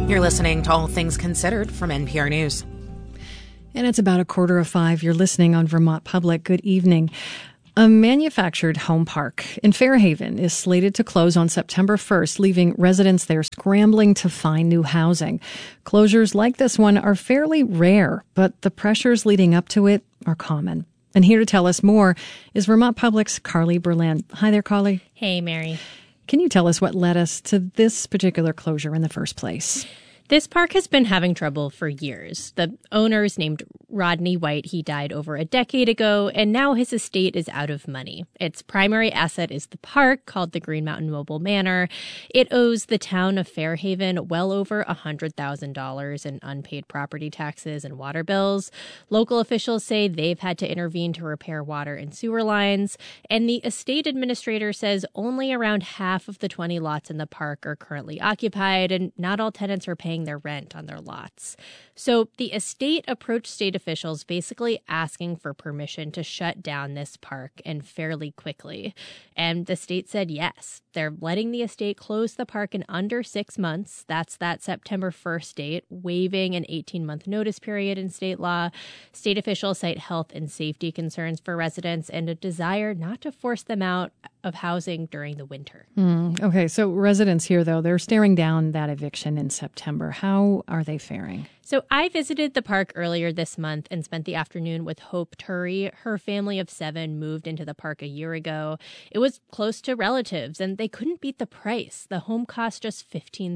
You're listening to All Things Considered from NPR News. And it's about 4:45. You're listening on Vermont Public. Good evening. A manufactured home park in Fairhaven is slated to close on September 1st, leaving residents there scrambling to find new housing. Closures like this one are fairly rare, but the pressures leading up to it are common. And here to tell us more is Vermont Public's Carly Berlin. Hi there, Carly. Hey, Mary. Can you tell us what led us to this particular closure in the first place? This park has been having trouble for years. The owner is named Rodney White. He died over a decade ago, and now his estate is out of money. Its primary asset is the park, called the Green Mountain Mobile Manor. It owes the town of Fairhaven well over $100,000 in unpaid property taxes and water bills. Local officials say they've had to intervene to repair water and sewer lines, and the estate administrator says only around half of the 20 lots in the park are currently occupied, and not all tenants are paying their rent on their lots. So the estate approached state officials basically asking for permission to shut down this park and fairly quickly. And the state said yes. They're letting the estate close the park in under 6 months. That's that September 1st date, waiving an 18-month notice period in state law. State officials cite health and safety concerns for residents and a desire not to force them out of housing during the winter. Okay, so residents here, though, they're staring down that eviction in September. How are they faring? So I visited the park earlier this month and spent the afternoon with Hope Turry. Her family of 7 moved into the park a year ago. It was close to relatives, and they couldn't beat the price. The home cost just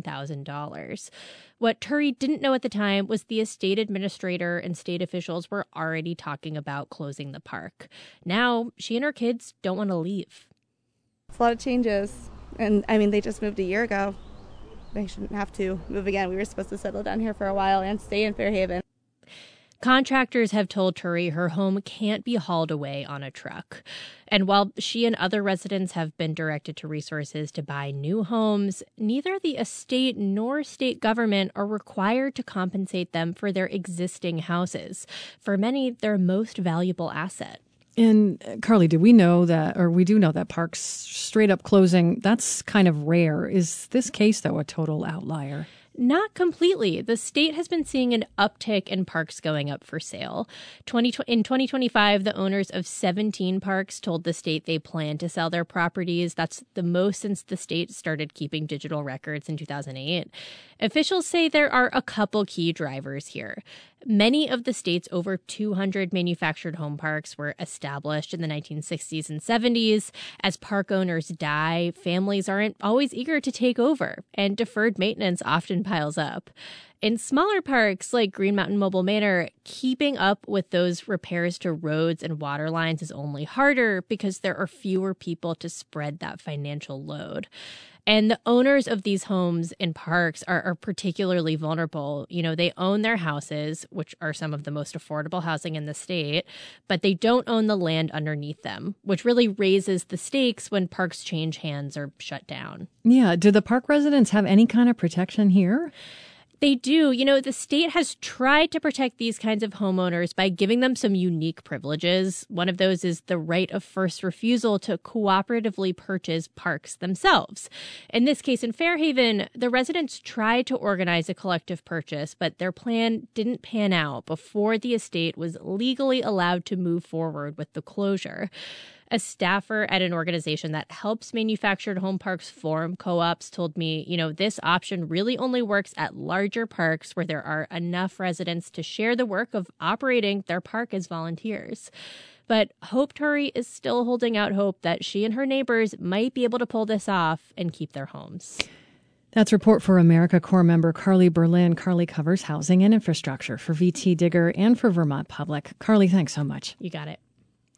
$15,000. What Turry didn't know at the time was the estate administrator and state officials were already talking about closing the park. Now, she and her kids don't want to leave. It's a lot of changes, and I mean, they just moved a year ago. They shouldn't have to move again. We were supposed to settle down here for a while and stay in Fairhaven. Contractors have told Turry her home can't be hauled away on a truck. And while she and other residents have been directed to resources to buy new homes, neither the estate nor state government are required to compensate them for their existing houses. For many, their most valuable asset. And Carly, do we know that, or we do know that parks straight up closing, that's kind of rare. Is this case, though, a total outlier? Not completely. The state has been seeing an uptick in parks going up for sale. In 2025, the owners of 17 parks told the state they plan to sell their properties. That's the most since the state started keeping digital records in 2008. Officials say there are a couple key drivers here. Many of the state's over 200 manufactured home parks were established in the 1960s and 70s. As park owners die, families aren't always eager to take over, and deferred maintenance often piles up. In smaller parks like Green Mountain Mobile Manor, keeping up with those repairs to roads and water lines is only harder because there are fewer people to spread that financial load. And the owners of these homes in parks are particularly vulnerable. You know, they own their houses, which are some of the most affordable housing in the state, but they don't own the land underneath them, which really raises the stakes when parks change hands or shut down. Yeah. Do the park residents have any kind of protection here? They do. You know, the state has tried to protect these kinds of homeowners by giving them some unique privileges. One of those is the right of first refusal to cooperatively purchase parks themselves. In this case, in Fairhaven, the residents tried to organize a collective purchase, but their plan didn't pan out before the estate was legally allowed to move forward with the closure. A staffer at an organization that helps manufactured home parks form co-ops told me, you know, this option really only works at larger parks where there are enough residents to share the work of operating their park as volunteers. But Hope Turry is still holding out hope that she and her neighbors might be able to pull this off and keep their homes. That's Report for America Corps member Carly Berlin. Carly covers housing and infrastructure for VT Digger and for Vermont Public. Carly, thanks so much. You got it.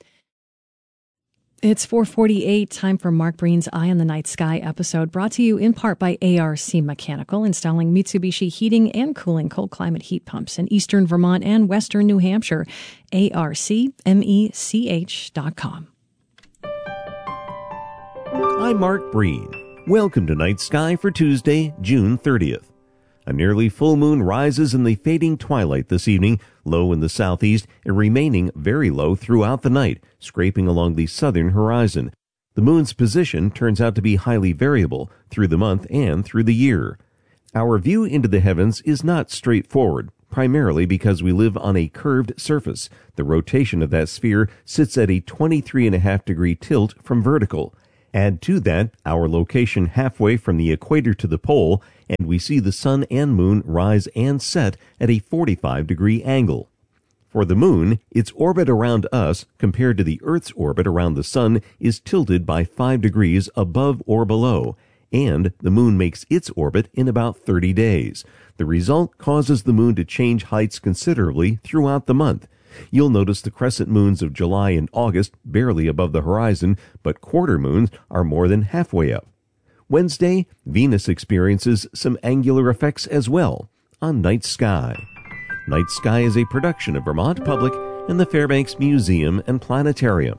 It's 4:48, time for Mark Breen's Eye on the Night Sky episode, brought to you in part by ARC Mechanical, installing Mitsubishi heating and cooling cold climate heat pumps in eastern Vermont and western New Hampshire. ARCmech.com. I'm Mark Breen. Welcome to Night Sky for Tuesday, June 30th. A nearly full moon rises in the fading twilight this evening, low in the southeast and remaining very low throughout the night, scraping along the southern horizon. The moon's position turns out to be highly variable through the month and through the year. Our view into the heavens is not straightforward, primarily because we live on a curved surface. The rotation of that sphere sits at a 23.5-degree tilt from vertical. Add to that our location halfway from the equator to the pole, and we see the sun and moon rise and set at a 45-degree angle. For the moon, its orbit around us, compared to the Earth's orbit around the sun, is tilted by 5 degrees above or below, and the moon makes its orbit in about 30 days. The result causes the moon to change heights considerably throughout the month. You'll notice the crescent moons of July and August barely above the horizon, but quarter moons are more than halfway up. Wednesday, Venus experiences some angular effects as well on Night Sky. Night Sky is a production of Vermont Public and the Fairbanks Museum and Planetarium.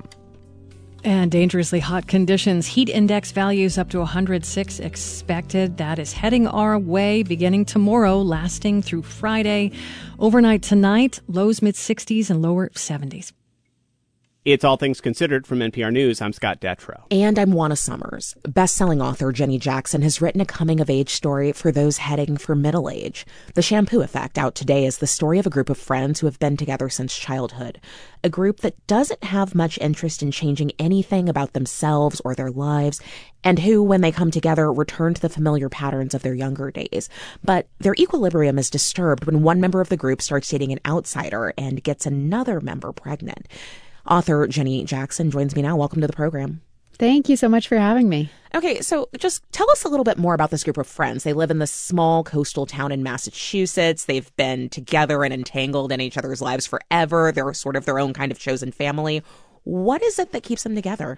And dangerously hot conditions. Heat index values up to 106 expected. That is heading our way beginning tomorrow, lasting through Friday. Overnight tonight, lows mid-60s and lower 70s. It's All Things Considered from NPR News. I'm Scott Detrow. And I'm Juana Summers. Best-selling author Jenny Jackson has written a coming-of-age story for those heading for middle age. The Shampoo Effect, out today, is the story of a group of friends who have been together since childhood. A group that doesn't have much interest in changing anything about themselves or their lives, and who, when they come together, return to the familiar patterns of their younger days. But their equilibrium is disturbed when one member of the group starts dating an outsider and gets another member pregnant. Author Jenny Jackson joins me now. Welcome to the program. Thank you so much for having me. Okay, so just tell us a little bit more about this group of friends. They live in this small coastal town in Massachusetts. They've been together and entangled in each other's lives forever. They're sort of their own kind of chosen family. What is it that keeps them together?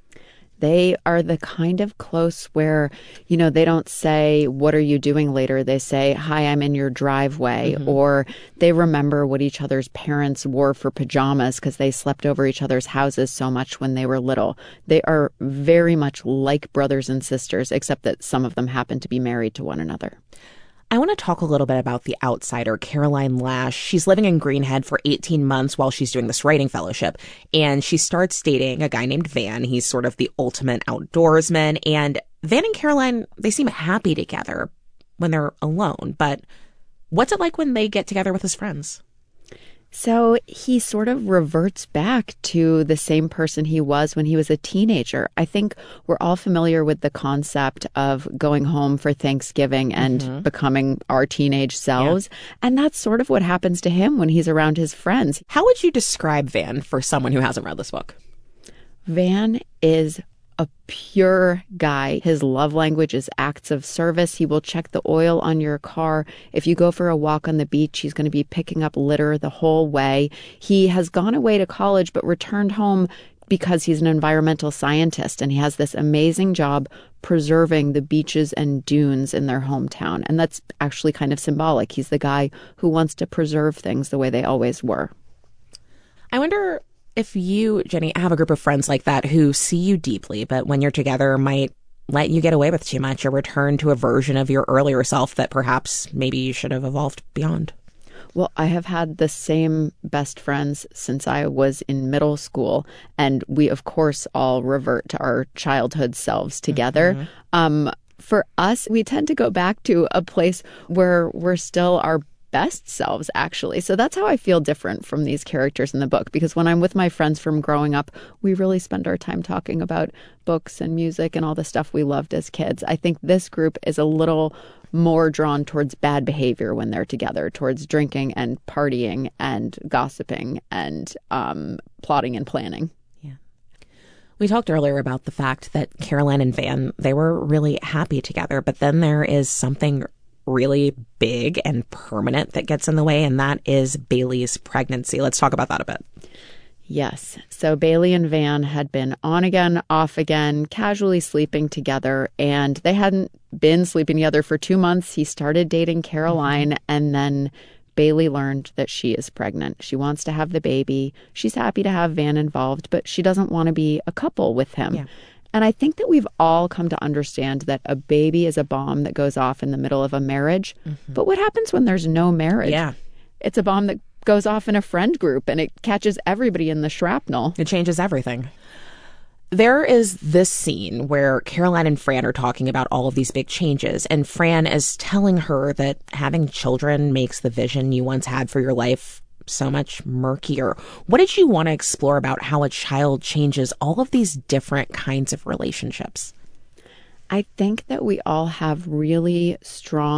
They are the kind of close where, you know, they don't say, "What are you doing later?" They say, "Hi, I'm in your driveway." Mm-hmm. Or they remember what each other's parents wore for pajamas because they slept over each other's houses so much when they were little. They are very much like brothers and sisters, except that some of them happen to be married to one another. I want to talk a little bit about the outsider, Caroline Lash. She's living in Greenhead for 18 months while she's doing this writing fellowship. And she starts dating a guy named Van. He's sort of the ultimate outdoorsman. And Van and Caroline, they seem happy together when they're alone. But what's it like when they get together with his friends? So he sort of reverts back to the same person he was when he was a teenager. I think we're all familiar with the concept of going home for Thanksgiving and becoming our teenage selves. Yeah. And that's sort of what happens to him when he's around his friends. How would you describe Van for someone who hasn't read this book? Van is a pure guy. His love language is acts of service. He will check the oil on your car. If you go for a walk on the beach, he's going to be picking up litter the whole way. He has gone away to college but returned home because he's an environmental scientist, and he has this amazing job preserving the beaches and dunes in their hometown. And that's actually kind of symbolic. He's the guy who wants to preserve things the way they always were. I wonder if you, Jenny, have a group of friends like that who see you deeply, but when you're together might let you get away with too much or return to a version of your earlier self that perhaps maybe you should have evolved beyond. Well, I have had the same best friends since I was in middle school, and we, of course, all revert to our childhood selves together. For us, we tend to go back to a place where we're still our best selves, actually. So that's how I feel different from these characters in the book, because when I'm with my friends from growing up, we really spend our time talking about books and music and all the stuff we loved as kids. I think this group is a little more drawn towards bad behavior when they're together, towards drinking and partying and gossiping and plotting and planning. Yeah. We talked earlier about the fact that Caroline and Van, they were really happy together, but then there is something really big and permanent that gets in the way, and that is Bailey's pregnancy. Let's talk about that a bit. Yes. So Bailey and Van had been on again, off again, casually sleeping together, and they hadn't been sleeping together for 2 months. He started dating Caroline, and then Bailey learned that she is pregnant. She wants to have the baby. She's happy to have Van involved, but she doesn't want to be a couple with him. Yeah. And I think that we've all come to understand that a baby is a bomb that goes off in the middle of a marriage. But what happens when there's no marriage? Yeah. It's a bomb that goes off in a friend group, and it catches everybody in the shrapnel. It changes everything. There is this scene where Caroline and Fran are talking about all of these big changes, and Fran is telling her that having children makes the vision you once had for your life so much murkier. What did you want to explore about how a child changes all of these different kinds of relationships? I think that we all have really strong